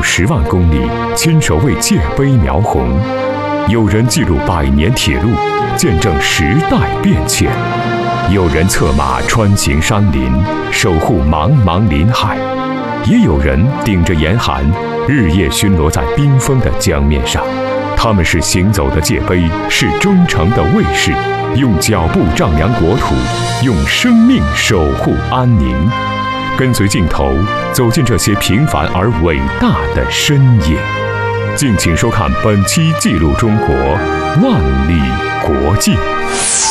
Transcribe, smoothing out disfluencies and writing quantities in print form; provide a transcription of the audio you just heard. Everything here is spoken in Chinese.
10万公里，亲手为界碑描红；有人记录100年铁路，见证时代变迁；有人策马穿行山林，守护茫茫林海；也有人顶着严寒，日夜巡逻在冰封的江面上。他们是行走的界碑，是忠诚的卫士，用脚步丈量国土，用生命守护安宁。跟随镜头，走进这些平凡而伟大的身影。敬请收看本期《记录中国万里国境》。